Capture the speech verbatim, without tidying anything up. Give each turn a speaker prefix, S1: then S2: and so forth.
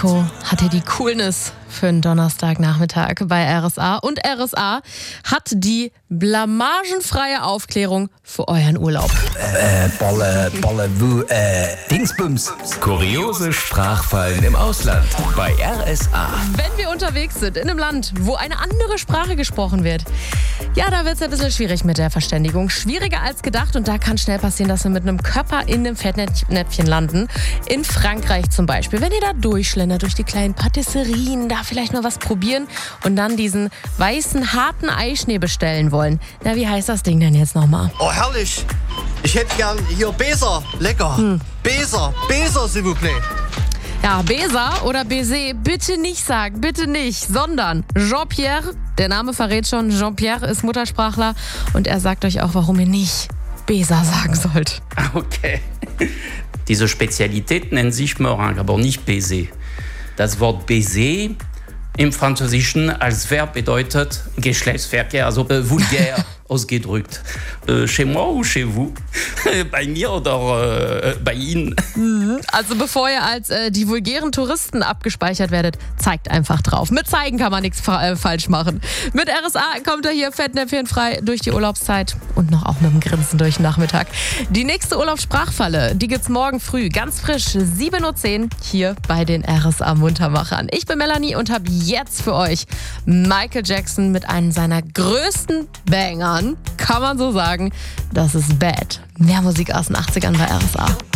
S1: Nico hat hier die Coolness für einen Donnerstagnachmittag bei R S A. Und R S A hat die blamagenfreie Aufklärung für euren Urlaub.
S2: Äh, Balle, Balle, wo, äh, Dingsbums.
S3: Kuriose Sprachfallen im Ausland bei R S A.
S1: Wenn wir unterwegs sind in einem Land, wo eine andere Sprache gesprochen wird, ja, da wird es ein bisschen schwierig mit der Verständigung. Schwieriger als gedacht und da kann schnell passieren, dass wir mit einem Körper in einem Fettnäpfchen landen. In Frankreich zum Beispiel. Wenn ihr da durchschlendert durch die kleinen Patisserien, da vielleicht mal was probieren und dann diesen weißen, harten Eischnee bestellen wollen. Na, wie heißt das Ding denn jetzt nochmal?
S4: Oh, herrlich. Ich hätte gern hier Beser. Lecker. Hm. Beser. Beser, s'il vous plaît.
S1: Ja, Beser oder Baiser bitte nicht sagen, bitte nicht, sondern Jean-Pierre, der Name verrät schon, Jean-Pierre ist Muttersprachler und er sagt euch auch, warum ihr nicht Beser sagen sollt.
S5: Okay. Diese Spezialität nennt sich Meringue, aber nicht Baiser. Das Wort Baiser im Französischen als Verb bedeutet Geschlechtsverkehr, also äh, vulgär ausgedrückt. Äh, chez moi ou chez vous? Bei mir oder äh, bei Ihnen?
S1: Also bevor ihr als äh, die vulgären Touristen abgespeichert werdet, zeigt einfach drauf. Mit zeigen kann man nichts fa- äh, falsch machen. Mit R S A kommt er hier fettnäpfchenfrei durch die Urlaubszeit und noch auch mit dem Grinsen durch den Nachmittag. Die nächste Urlaubssprachfalle, die gibt's morgen früh, ganz frisch, sieben Uhr zehn, hier bei den R S A Muntermachern. Ich bin Melanie und habe jetzt für euch Michael Jackson mit einem seiner größten Bangern, kann man so sagen, das ist Bad. Mehr Musik aus den achtzigern bei R S A.